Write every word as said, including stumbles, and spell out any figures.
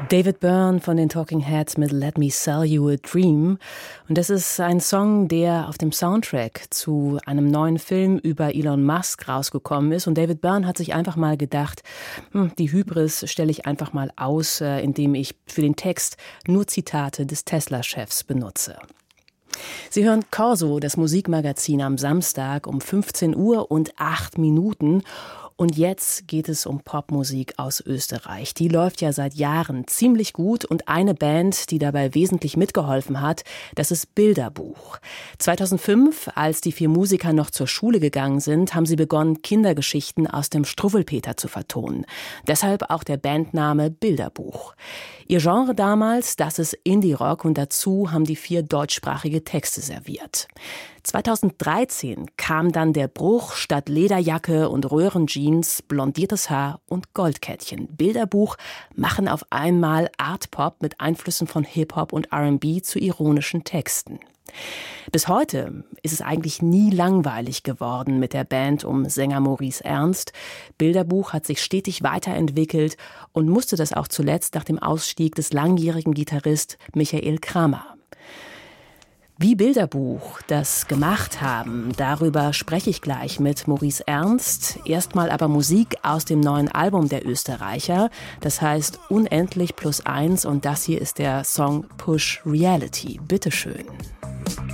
David Byrne von den Talking Heads mit Let Me Sell You a Dream. Und das ist ein Song, der auf dem Soundtrack zu einem neuen Film über Elon Musk rausgekommen ist. Und David Byrne hat sich einfach mal gedacht, hm, die Hybris stelle ich einfach mal aus, äh, indem ich für den Text nur Zitate des Tesla-Chefs benutze. Sie hören Corso, das Musikmagazin am Samstag um fünfzehn Uhr und acht Minuten. Und jetzt geht es um Popmusik aus Österreich. Die läuft ja seit Jahren ziemlich gut und eine Band, die dabei wesentlich mitgeholfen hat, das ist Bilderbuch. zweitausendfünf, als die vier Musiker noch zur Schule gegangen sind, haben sie begonnen, Kindergeschichten aus dem Struwwelpeter zu vertonen. Deshalb auch der Bandname Bilderbuch. Ihr Genre damals, das ist Indie-Rock und dazu haben die vier deutschsprachige Texte serviert. zweitausenddreizehn kam dann der Bruch: statt Lederjacke und Röhrenjeans, blondiertes Haar und Goldkettchen. Bilderbuch machen auf einmal Art-Pop mit Einflüssen von Hip-Hop und R and B zu ironischen Texten. Bis heute ist es eigentlich nie langweilig geworden mit der Band um Sänger Maurice Ernst. Bilderbuch hat sich stetig weiterentwickelt und musste das auch zuletzt nach dem Ausstieg des langjährigen Gitarrist Michael Kramer. Wie Bilderbuch das gemacht haben, darüber spreche ich gleich mit Maurice Ernst. Erstmal aber Musik aus dem neuen Album der Österreicher. Das heißt Unendlich plus eins und das hier ist der Song Push Reality. Bitteschön.